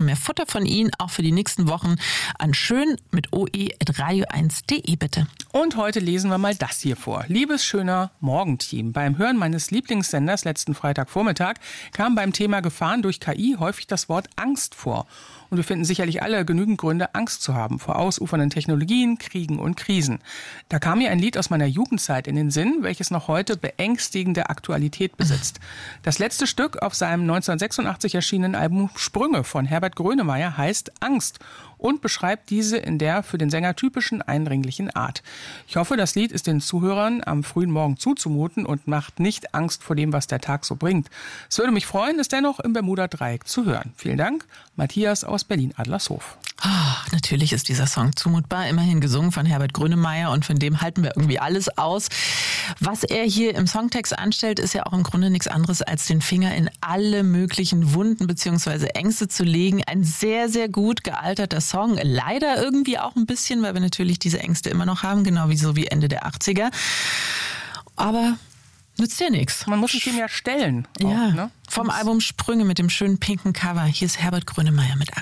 mehr Futter von Ihnen, auch für die nächsten Wochen, an schön mit oe@radio1.de bitte. Und heute lesen wir mal das hier vor. Liebes schöner Morgenteam. Beim Hören meines Lieblingssenders letzten Freitagvormittag kam beim Thema Gefahren durch KI häufig das Wort Angst vor. Und wir finden sicherlich alle genügend Gründe, Angst zu haben vor ausufernden Technologien, Kriegen und Krisen. Da kam mir ein Lied aus meiner Jugendzeit in den Sinn, welches noch heute beängstigende Aktualität besitzt. Das letzte Stück auf seinem 1986 erschienenen Album Sprünge von Herbert Grönemeyer heißt Angst und beschreibt diese in der für den Sänger typischen eindringlichen Art. Ich hoffe, das Lied ist den Zuhörern am frühen Morgen zuzumuten und macht nicht Angst vor dem, was der Tag so bringt. Es würde mich freuen, es dennoch im Bermuda-Dreieck zu hören. Vielen Dank, Matthias aus Berlin-Adlershof. Natürlich ist dieser Song zumutbar, immerhin gesungen von Herbert Grönemeyer und von dem halten wir irgendwie alles aus. Was er hier im Songtext anstellt, ist ja auch im Grunde nichts anderes, als den Finger in alle möglichen Wunden bzw. Ängste zu legen. Ein sehr, sehr gut gealterter Song. Leider irgendwie auch ein bisschen, weil wir natürlich diese Ängste immer noch haben, genau wie Ende der 80er. Aber nützt ja nichts. Man muss sich dem ja stellen. Ja, auch, ne? vom Album Sprünge mit dem schönen pinken Cover. Hier ist Herbert Grönemeyer mit